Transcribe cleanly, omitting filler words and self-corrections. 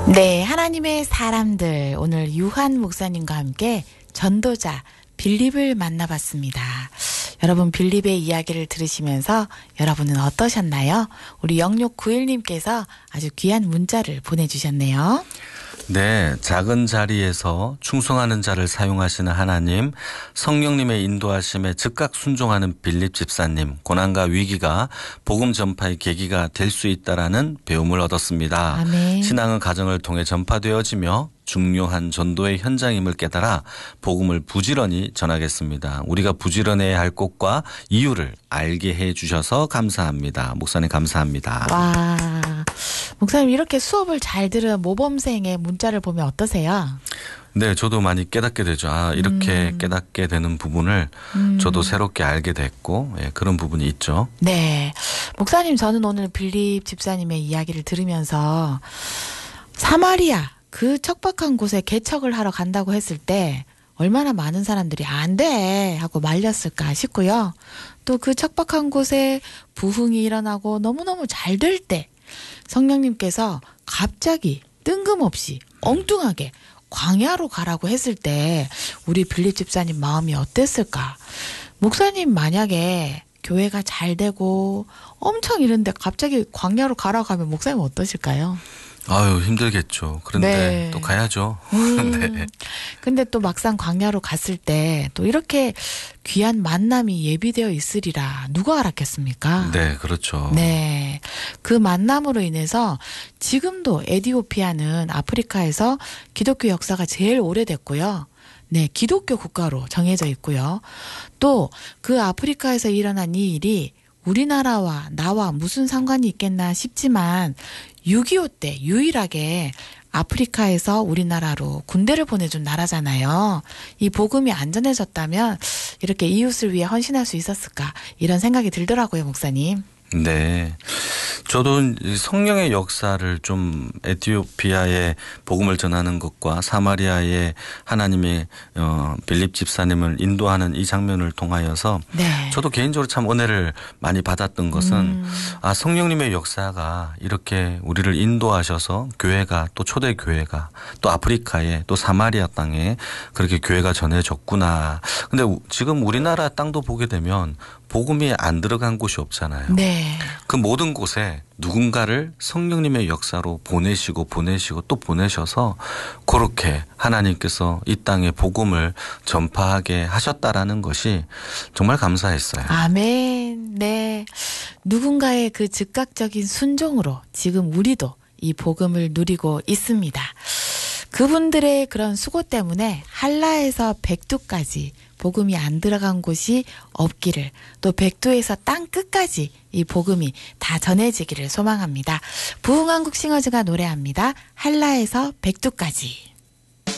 네, 하나님의 사람들 오늘 유한 목사님과 함께 전도자 빌립을 만나봤습니다. 여러분 빌립의 이야기를 들으시면서 여러분은 어떠셨나요? 우리 0691님께서 아주 귀한 문자를 보내주셨네요. 네, 작은 자리에서 충성하는 자를 사용하시는 하나님, 성령님의 인도하심에 즉각 순종하는 빌립 집사님, 고난과 위기가 복음 전파의 계기가 될 수 있다라는 배움을 얻었습니다. 아멘. 신앙은 가정을 통해 전파되어지며 중요한 전도의 현장임을 깨달아 복음을 부지런히 전하겠습니다. 우리가 부지런해야 할 곳과 이유를 알게 해 주셔서 감사합니다. 목사님 감사합니다. 와, 목사님 이렇게 수업을 잘 들은 모범생의 문자를 보면 어떠세요? 네, 저도 많이 깨닫게 되죠. 아, 이렇게 깨닫게 되는 부분을 저도 새롭게 알게 됐고, 예, 그런 부분이 있죠. 네, 목사님 저는 오늘 빌립 집사님의 이야기를 들으면서 사마리아 그 척박한 곳에 개척을 하러 간다고 했을 때 얼마나 많은 사람들이 안 돼 하고 말렸을까 싶고요. 또 그 척박한 곳에 부흥이 일어나고 너무너무 잘 될 때 성령님께서 갑자기 뜬금없이 엉뚱하게 광야로 가라고 했을 때 우리 빌립 집사님 마음이 어땠을까? 목사님 만약에 교회가 잘 되고 엄청 이런데 갑자기 광야로 가라고 하면 목사님 어떠실까요? 아유, 힘들겠죠. 그런데 네. 또 가야죠. 네. 근데 또 막상 광야로 갔을 때 또 이렇게 귀한 만남이 예비되어 있으리라 누가 알았겠습니까? 네, 그렇죠. 네. 그 만남으로 인해서 지금도 에티오피아는 아프리카에서 기독교 역사가 제일 오래됐고요. 네, 기독교 국가로 정해져 있고요. 또 그 아프리카에서 일어난 이 일이 우리나라와 나와 무슨 상관이 있겠나 싶지만 6.25 때 유일하게 아프리카에서 우리나라로 군대를 보내준 나라잖아요. 이 복음이 안전해졌다면 이렇게 이웃을 위해 헌신할 수 있었을까 이런 생각이 들더라고요, 목사님. 네. 저도 성령의 역사를 좀 에티오피아의 복음을 전하는 것과 사마리아의 하나님의 빌립 집사님을 인도하는 이 장면을 통하여서 네. 저도 개인적으로 참 은혜를 많이 받았던 것은 아, 성령님의 역사가 이렇게 우리를 인도하셔서 교회가 또 초대 교회가 또 아프리카에 또 사마리아 땅에 그렇게 교회가 전해졌구나. 근데 지금 우리나라 땅도 보게 되면 복음이 안 들어간 곳이 없잖아요. 네. 그 모든 곳에 누군가를 성령님의 역사로 보내시고 또 보내셔서 그렇게 하나님께서 이 땅에 복음을 전파하게 하셨다라는 것이 정말 감사했어요. 아멘. 네. 누군가의 그 즉각적인 순종으로 지금 우리도 이 복음을 누리고 있습니다. 그분들의 그런 수고 때문에 한라에서 백두까지 복음이 안 들어간 곳이 없기를, 또 백두에서 땅 끝까지 이 복음이 다 전해지기를 소망합니다. 부흥한국 싱어즈가 노래합니다. 한라에서 백두까지.